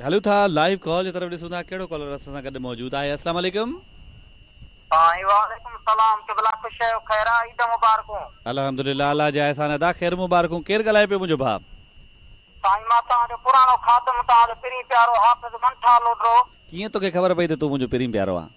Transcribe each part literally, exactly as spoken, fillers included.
हलो था live call जी तरफ ॾिसूं था कहिड़ो कॉलर असां सां गॾु मौजूदु आहे। अस्सलाम वालेकुम। वालेकुम सलाम क़िबला खुश आहियो खैरा ईद मुबारकूं। अल्हम्दुलिल्लाह अल्लाह जा एहसान अदा खैर मुबारकूं। केरु ॻाल्हाए पियो मुंहिंजो भाउ? साईं मां तव्हांजो पुराणो खातम तव्हांजो पिरी प्यारो हाफ़िज़ मंठा लोडरो। कीअं तोखे ख़बर पई त तूं मुंहिंजो पिरी प्यारो आहे?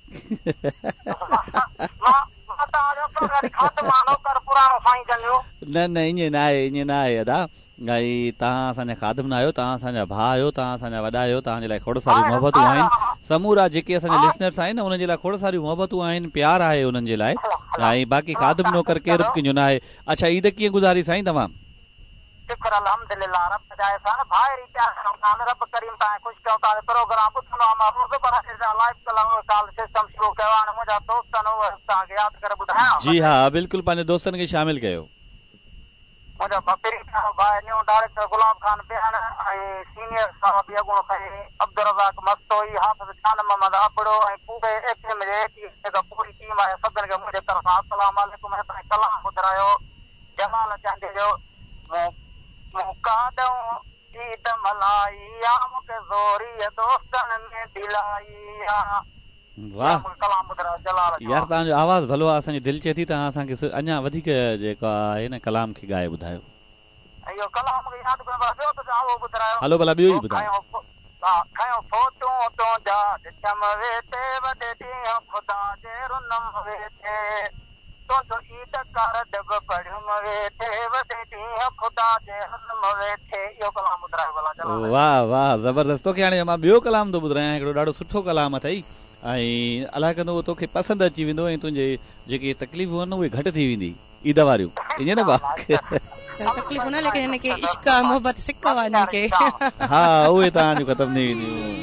न न ईअं न आहे ईअं न आहे अदा भाई तव्हां असांजा खादम न आहियो, तव्हां असांजा भाउ आहियो, तव्हां असांजा वॾा आहियो, तव्हांजे लाइ खोड़ सारियूं मोहबतूं आहिनि। समूरा जेके असांजा लिसनर्स आहिनि उन्हनि जे लाइ खोड़ सारियूं मोहबतूं आहिनि, प्यार आहे उन्हनि जे लाइ। ऐं बाक़ी खादम नौकर केरु बि कंहिंजो न आहे। अच्छा ईद कीअं गुज़ारी साईं तव्हां? शुक्र अल्हम्दुलिल्लाह रब जा एहसान भाई प्यार सां रब करीम तां खुश कयो ता प्रोग्राम ॿुधंदो मां रोज़ पर लाइव कॉल सिस्टम शुरू कयो आहे मुंहिंजा दोस्तनि तां खे यादि करे ॿुधायां। जी हा बिल्कुलु पंहिंजे दोस्तनि खे शामिल कयो। मुंहिंजो पहिरीं प्यारो भाउ न्यू डायरेक्टर गुलाब खान बेहन ऐं सीनियर साहब अॻूणो साईं अब्दुल रज़ाक मस्तोई हाफ़िज़ खान मोहम्मद अबड़ो ऐं पूरे एटीएम जे जेका पूरी टीम आहे सभिनि खे मुंहिंजे तरफ़ां अस्सलाम वालेकुम। ऐं कलाम ॿुधायो जमाल चांदे जो मुकादऊं ईद मलाई आ मूंखे ज़ोरी दोस्तनि में दिलाई आ। वाह यार तव्हांजो आवाज़ भलो आहे, असांजी दिलि चए थी तव्हां असांखे अञा वधीक जेको आहे हिन कलाम खे ॻाए ॿुधायो। हलो भला ॿियो ई ॿुधायो। खयो फोटूं तुंहिंजा ॾिठम वेठे वॾे ॾींहं ख़ुदा जे रुनम वेठे तुंहिंजो ईद कर डब पढ़ियुम वेठे वॾे ॾींहं ख़ुदा जे रुनम वेठे। इहो कलाम ॿुधायो भला। वाह वाह ज़बरदस्त। तोखे हाणे मां ॿियो कलाम थो ॿुधायां, हिकिड़ो ॾाढो सुठो कलाम अथई ऐं अलाए कंदो उहो तोखे पसंदि अची वेंदो ऐं तुंहिंजे जेके तकलीफ़ूं आहिनि उहे घटि थी वेंदी ईद वारियूं ईअं न भाउ? तकलीफ़ूं न लेकिन हिनखे इश्क मोहबत सिक वारनि खे हा उहे तव्हांजूं ख़तमु थी वेंदियूं।